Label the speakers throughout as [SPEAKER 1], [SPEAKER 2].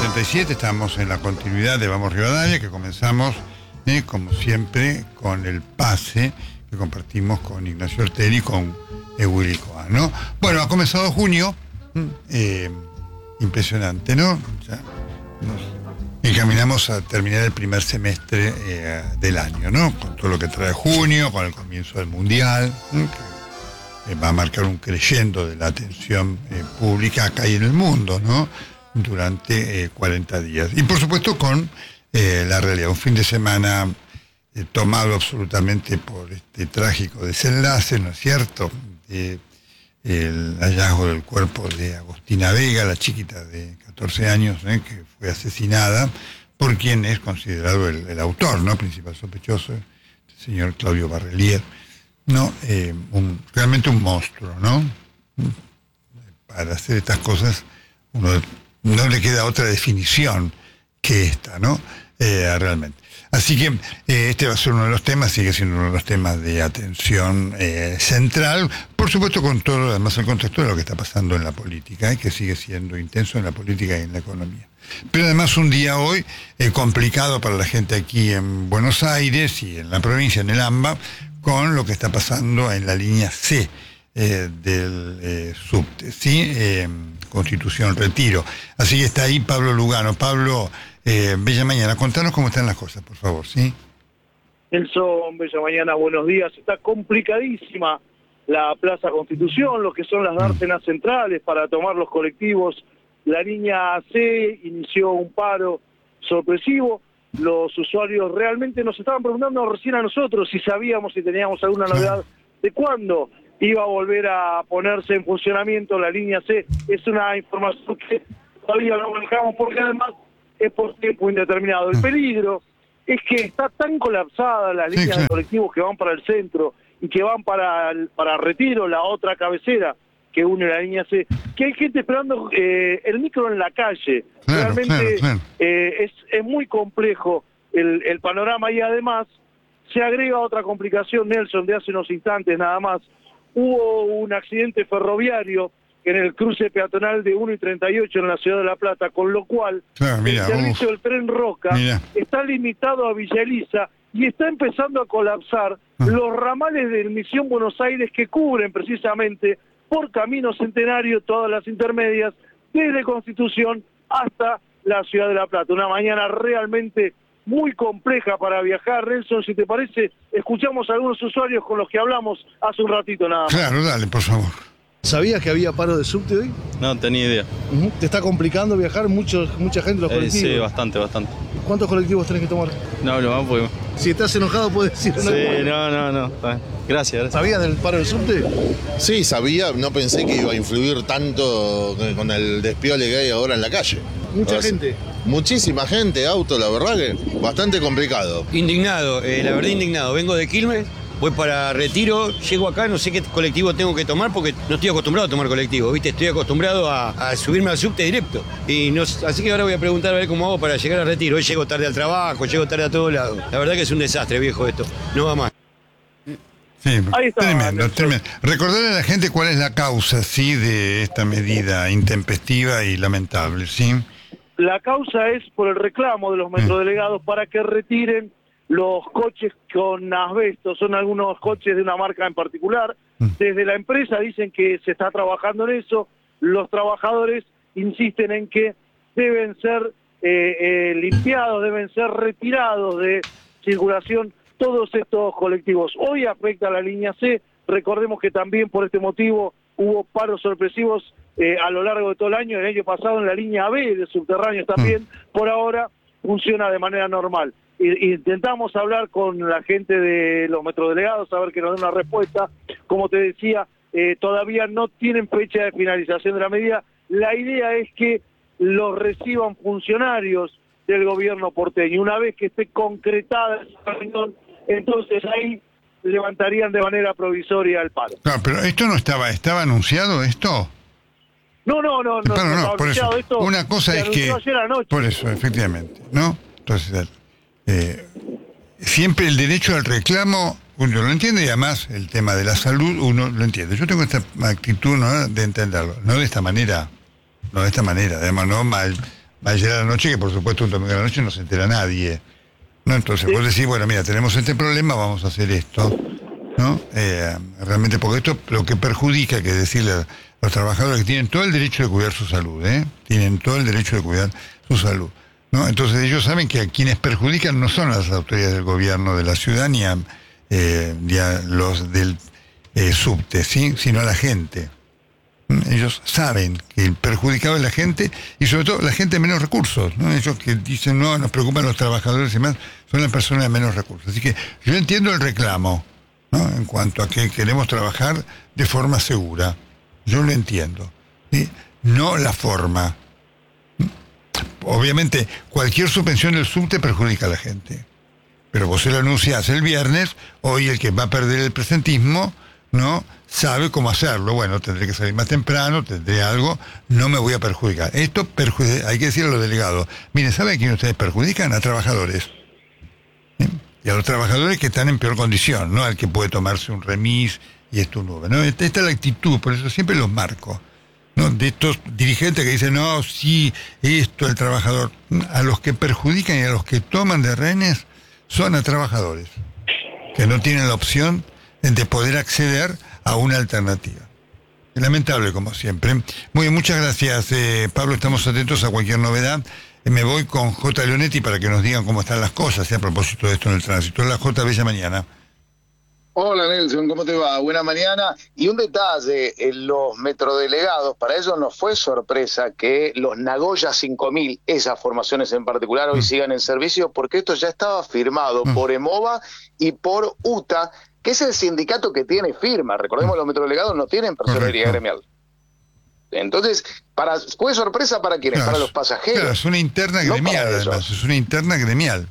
[SPEAKER 1] 57, estamos en la continuidad de Vamos Rivadavia, que comenzamos, como siempre, con el pase que compartimos con Ignacio Ortelli y con Willy Cohen, ¿no? Bueno, ha comenzado junio, impresionante, ¿no? Ya nos encaminamos a terminar el primer semestre del año, ¿no? Con todo lo que trae junio, con el comienzo del Mundial, que va a marcar un crescendo de la atención pública acá y en el mundo, ¿no? Durante 40 días. Y por supuesto con la realidad, un fin de semana tomado absolutamente por este trágico desenlace, ¿no es cierto? El hallazgo del cuerpo de Agostina Vega, la chiquita de 14 años, que fue asesinada por quien es considerado el autor, ¿no? Principal sospechoso, el señor Claudio Barrelier, ¿no? Realmente un monstruo, ¿no? Para hacer estas cosas uno no le queda otra definición que esta, ¿no? Realmente. Así que este va a ser uno de los temas, sigue siendo uno de los temas de atención central, por supuesto con todo, además el contexto de lo que está pasando en la política, que sigue siendo intenso en la política y en la economía. Pero además un día hoy complicado para la gente aquí en Buenos Aires y en la provincia, en el AMBA, con lo que está pasando en la línea C del subte, ¿sí? Constitución Retiro. Así que está ahí Pablo Lugano. Pablo, bella mañana. Contanos cómo están las cosas, por favor, ¿sí?
[SPEAKER 2] Nelson, bella mañana, buenos días. Está complicadísima la Plaza Constitución, lo que son las dársenas centrales para tomar los colectivos. La línea C inició un paro sorpresivo. Los usuarios realmente nos estaban preguntando recién a nosotros si sabíamos, si teníamos alguna novedad de cuándo iba a volver a ponerse en funcionamiento la línea C. Es una información que todavía no manejamos porque además es por tiempo indeterminado. El peligro es que está tan colapsada las líneas de colectivos que van para el centro y que van para Retiro, la otra cabecera que une la línea C, que hay gente esperando el micro en la calle. Realmente es muy complejo el panorama y además se agrega otra complicación, Nelson, de hace unos instantes nada más. Hubo un accidente ferroviario en el cruce peatonal de 1 y 38 en la ciudad de La Plata, con lo cual el servicio del tren Roca está limitado a Villa Elisa y está empezando a colapsar los ramales de Misión Buenos Aires que cubren precisamente por Camino Centenario todas las intermedias desde Constitución hasta la ciudad de La Plata. Una mañana realmente muy compleja para viajar. Nelson, si te parece, escuchamos a algunos usuarios con los que hablamos hace un ratito nada más.
[SPEAKER 1] Claro, dale, por favor.
[SPEAKER 3] ¿Sabías que había paro de subte hoy?
[SPEAKER 4] No, tenía idea.
[SPEAKER 3] ¿Te está complicando viajar? Mucha gente en los colectivos.
[SPEAKER 4] Sí, bastante.
[SPEAKER 3] ¿Cuántos colectivos tenés que tomar?
[SPEAKER 4] No hablo más porque...
[SPEAKER 3] Si estás enojado puedes decir...
[SPEAKER 4] Sí, no. Gracias.
[SPEAKER 3] ¿Sabías del paro del subte?
[SPEAKER 5] Sí, sabía, no pensé que iba a influir tanto con el despiole que hay ahora en la calle.
[SPEAKER 3] Mucha gente.
[SPEAKER 5] Muchísima gente, auto, la verdad que bastante complicado.
[SPEAKER 6] Indignado, la verdad indignado. Vengo de Quilmes, voy para Retiro, llego acá, no sé qué colectivo tengo que tomar porque no estoy acostumbrado a tomar colectivo, ¿viste? Estoy acostumbrado a subirme al subte directo. Y no, así que ahora voy a preguntar a ver cómo hago para llegar a Retiro. Hoy llego tarde al trabajo, llego tarde a todos lados. La verdad que es un desastre, viejo, esto. No va más.
[SPEAKER 1] Sí, tremendo. Recordarle a la gente cuál es la causa, sí, de esta medida intempestiva y lamentable, ¿sí?
[SPEAKER 2] La causa es por el reclamo de los metrodelegados para que retiren los coches con asbesto. Son algunos coches de una marca en particular. Desde la empresa dicen que se está trabajando en eso. Los trabajadores insisten en que deben ser limpiados, deben ser retirados de circulación todos estos colectivos. Hoy afecta a la línea C. Recordemos que también por este motivo hubo paros sorpresivos a lo largo de todo el año pasado en la línea B de subterráneos también. Por ahora funciona de manera normal. Intentamos hablar con la gente de los metrodelegados, a ver que nos den una respuesta. Como te decía, todavía no tienen fecha de finalización de la medida. La idea es que los reciban funcionarios del gobierno porteño. Una vez que esté concretada esa reunión, entonces ahí levantarían de manera provisoria el paro.
[SPEAKER 1] No, pero esto no estaba anunciado, ¿esto?
[SPEAKER 2] No,
[SPEAKER 1] por eso.
[SPEAKER 2] Esto
[SPEAKER 1] una cosa es que... Por eso, efectivamente, ¿no? Entonces, siempre el derecho al reclamo, uno lo entiende y además el tema de la salud, uno lo entiende. Yo tengo esta actitud, ¿no?, de entenderlo, no de esta manera, además no va a llegar a la noche, que por supuesto un domingo a la noche no se entera nadie, ¿no? Entonces vos decís, bueno, mira, tenemos este problema, vamos a hacer esto, ¿no? Realmente, porque esto lo que perjudica, que decirle a los trabajadores que tienen todo el derecho de cuidar su salud, tienen todo el derecho de cuidar su salud, ¿no? Entonces ellos saben que a quienes perjudican no son las autoridades del gobierno de la ciudad ni a los del subte, ¿sí? Sino a la gente. Ellos saben que el perjudicado es la gente y sobre todo la gente de menos recursos, ¿no? Ellos que dicen no, nos preocupan los trabajadores y más, son las personas de menos recursos. Así que yo entiendo el reclamo, ¿no? En cuanto a que queremos trabajar de forma segura. Yo lo entiendo, ¿sí? No la forma. Obviamente, cualquier suspensión del subte perjudica a la gente. Pero vos se lo anunciás el viernes, hoy el que va a perder el presentismo, ¿no? Sabe cómo hacerlo. Bueno, tendré que salir más temprano, tendré algo, no me voy a perjudicar. Esto hay que decirle a los delegados. Miren, ¿saben a quién ustedes perjudican? A trabajadores. ¿Sí? Y a los trabajadores que están en peor condición, no al que puede tomarse un remis y esto nube, ¿no? Esta es la actitud, por eso siempre los marco, ¿no? De estos dirigentes que dicen, no, sí, esto, el trabajador. A los que perjudican y a los que toman de rehenes son a trabajadores, que no tienen la opción de poder acceder a una alternativa. Lamentable, como siempre. Muy bien, muchas gracias, Pablo. Estamos atentos a cualquier novedad. Me voy con J. Leonetti para que nos digan cómo están las cosas, a propósito de esto en el tránsito. Hola, J. Bella mañana.
[SPEAKER 7] Hola Nelson, ¿cómo te va? Buena mañana. Y un detalle, los metrodelegados, para ellos no fue sorpresa que los Nagoya 5000, esas formaciones en particular, hoy sigan en servicio, porque esto ya estaba firmado por EMOVA y por UTA, que es el sindicato que tiene firma. Recordemos, los metrodelegados no tienen personería gremial. Entonces, ¿fue sorpresa para quiénes? Claro, para los pasajeros.
[SPEAKER 1] Claro, es una interna gremial, además, es una interna gremial.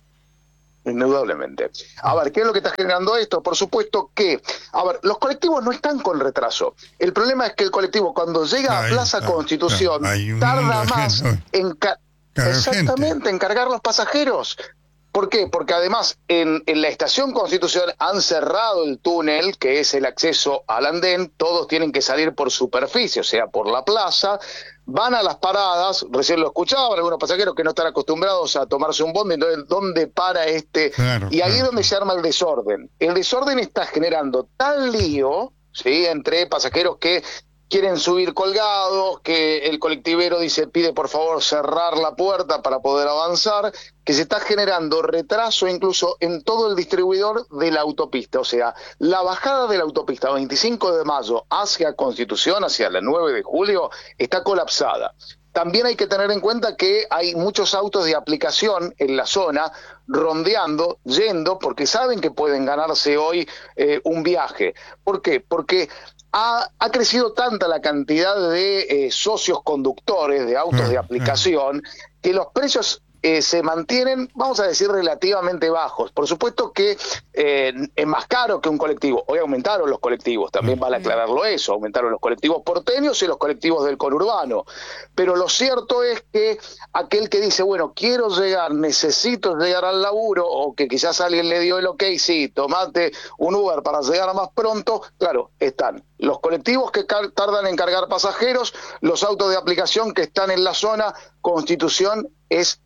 [SPEAKER 7] Indudablemente. A ver, ¿qué es lo que está generando esto? Por supuesto que, a ver, los colectivos no están con retraso. El problema es que el colectivo cuando llega a Plaza Constitución tarda más en exactamente en cargar los pasajeros. ¿Por qué? Porque además en la estación Constitución han cerrado el túnel, que es el acceso al andén, todos tienen que salir por superficie, o sea, por la plaza, van a las paradas, recién lo escuchaban algunos pasajeros que no están acostumbrados a tomarse un bondi, entonces, ¿dónde para este? Y ahí es donde se arma el desorden. El desorden está generando tal lío, ¿sí?, entre pasajeros que quieren subir colgados, que el colectivero pide por favor cerrar la puerta para poder avanzar, que se está generando retraso incluso en todo el distribuidor de la autopista. O sea, la bajada de la autopista 25 de mayo hacia Constitución, hacia la 9 de julio, está colapsada. También hay que tener en cuenta que hay muchos autos de aplicación en la zona rondeando, yendo, porque saben que pueden ganarse hoy un viaje. ¿Por qué? Porque ha crecido tanta la cantidad de socios conductores de autos de aplicación que los precios se mantienen, vamos a decir, relativamente bajos. Por supuesto que es más caro que un colectivo. Hoy aumentaron los colectivos, también vale aclararlo eso, aumentaron los colectivos porteños y los colectivos del conurbano. Pero lo cierto es que aquel que dice, bueno, quiero llegar, necesito llegar al laburo, o que quizás alguien le dio el ok, sí, tomate un Uber para llegar más pronto, claro, están los colectivos que tardan en cargar pasajeros, los autos de aplicación que están en la zona. Constitución es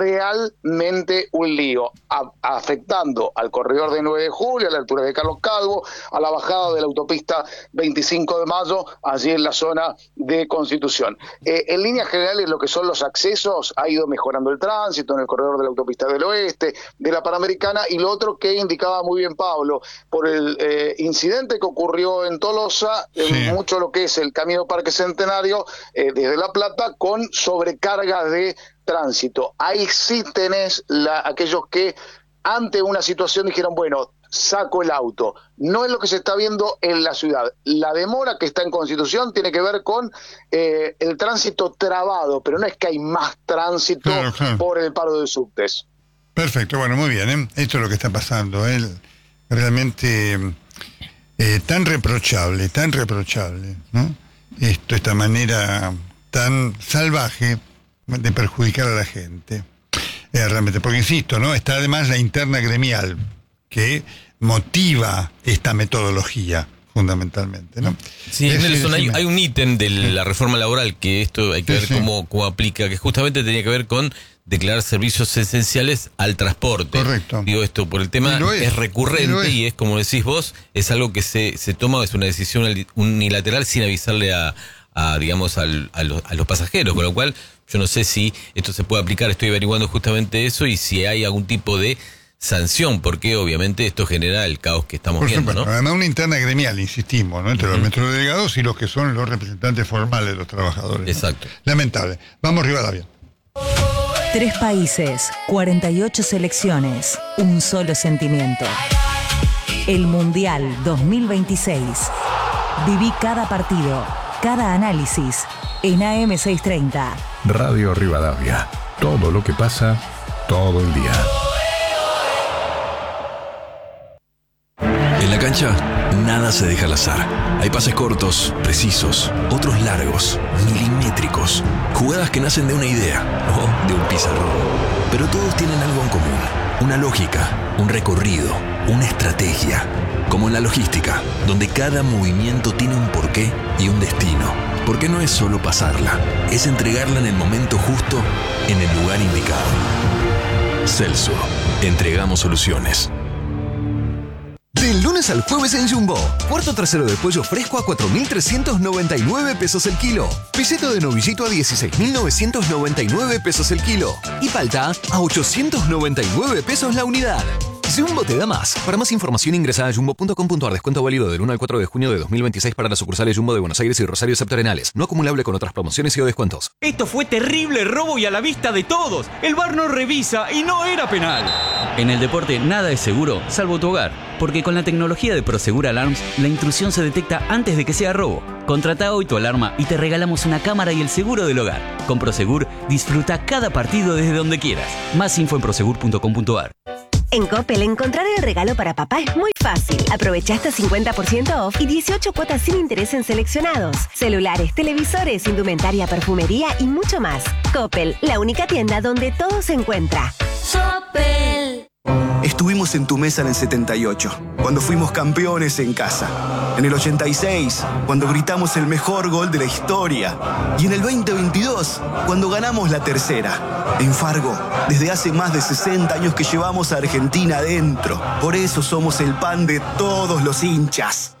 [SPEAKER 7] realmente un lío, afectando al corredor de 9 de julio, a la altura de Carlos Calvo, a la bajada de la autopista 25 de mayo, allí en la zona de Constitución. En líneas generales, lo que son los accesos, ha ido mejorando el tránsito en el corredor de la autopista del oeste, de la Panamericana, y lo otro que indicaba muy bien Pablo, por el incidente que ocurrió en Tolosa, mucho lo que es el Camino Parque Centenario, desde La Plata, con sobrecarga de tránsito. Ahí sí tenés aquellos que ante una situación dijeron, bueno, saco el auto. No es lo que se está viendo en la ciudad. La demora que está en Constitución tiene que ver con el tránsito trabado, pero no es que hay más tránsito por el paro de subtes.
[SPEAKER 1] Perfecto, bueno, muy bien, esto es lo que está pasando, realmente tan reprochable, ¿no? Esta manera tan salvaje de perjudicar a la gente, realmente, porque insisto, ¿no? Está además la interna gremial que motiva esta metodología, fundamentalmente, ¿no?
[SPEAKER 8] Sí, Nelson, hay un ítem de la reforma laboral que esto hay que ver cómo aplica, que justamente tenía que ver con declarar servicios esenciales al transporte.
[SPEAKER 1] Correcto.
[SPEAKER 8] Digo esto por el tema, es recurrente y es como decís vos, es algo que se toma, es una decisión unilateral sin avisarle a los pasajeros, con lo cual yo no sé si esto se puede aplicar, estoy averiguando justamente eso y si hay algún tipo de sanción, porque obviamente esto genera el caos que estamos viendo, ¿no?
[SPEAKER 1] Además una interna gremial, insistimos, ¿no? Entre los metrodelegados y los que son los representantes formales de los trabajadores.
[SPEAKER 8] Exacto.
[SPEAKER 1] ¿No? Lamentable. Vamos, Rivadavia.
[SPEAKER 9] 3 países, 48 selecciones, un solo sentimiento. El Mundial 2026. Viví cada partido, cada análisis en AM630.
[SPEAKER 10] Radio Rivadavia. Todo lo que pasa, todo el día.
[SPEAKER 11] En la cancha, nada se deja al azar. Hay pases cortos, precisos, otros largos, milimétricos. Jugadas que nacen de una idea o de un pizarrón. Pero todos tienen algo en común. Una lógica, un recorrido, una estrategia. Como en la logística, donde cada movimiento tiene un porqué y un destino. Porque no es solo pasarla, es entregarla en el momento justo, en el lugar indicado. Celso, entregamos soluciones.
[SPEAKER 12] Del lunes al jueves en Jumbo. Cuarto trasero de pollo fresco a 4.399 pesos el kilo. Piseto de novillito a 16.999 pesos el kilo. Y palta a 899 pesos la unidad. Jumbo te da más. Para más información ingresa a jumbo.com.ar. Descuento válido del 1 al 4 de junio de 2026 para las sucursales Jumbo de Buenos Aires y Rosario Septentrionales. No acumulable con otras promociones y o descuentos.
[SPEAKER 13] Esto fue terrible robo y a la vista de todos. El VAR no revisa y no era penal. En el deporte nada es seguro, salvo tu hogar. Porque con la tecnología de Prosegur Alarms, la intrusión se detecta antes de que sea robo. Contrata hoy tu alarma y te regalamos una cámara y el seguro del hogar. Con Prosegur, disfruta cada partido desde donde quieras. Más info en prosegur.com.ar.
[SPEAKER 14] En Coppel, encontrar el regalo para papá es muy fácil. Aprovecha hasta 50% off y 18 cuotas sin interés en seleccionados. Celulares, televisores, indumentaria, perfumería y mucho más. Coppel, la única tienda donde todo se encuentra.
[SPEAKER 15] Coppel. Estuvimos en tu mesa en el 78, cuando fuimos campeones en casa. En el 86, cuando gritamos el mejor gol de la historia. Y en el 2022, cuando ganamos la tercera. En Fargo, desde hace más de 60 años que llevamos a Argentina adentro. Por eso somos el pan de todos los hinchas.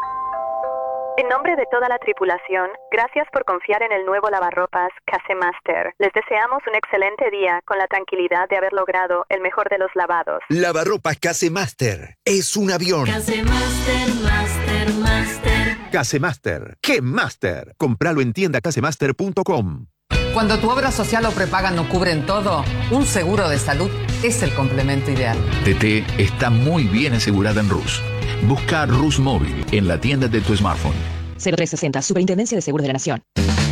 [SPEAKER 16] En nombre de toda la tripulación, gracias por confiar en el nuevo lavarropas Casemaster. Les deseamos un excelente día con la tranquilidad de haber logrado el mejor de los lavados.
[SPEAKER 17] Lavarropas Casemaster es un avión.
[SPEAKER 18] Casemaster, Master.
[SPEAKER 17] Casemaster, ¿qué Master? Compralo en tiendacasemaster.com.
[SPEAKER 19] Cuando tu obra social o prepaga no cubren todo, un seguro de salud es el complemento ideal.
[SPEAKER 10] TT está muy bien asegurada en Rus. Busca Rus Móvil en la tienda de tu smartphone.
[SPEAKER 20] 0360, Superintendencia de Seguros de la Nación.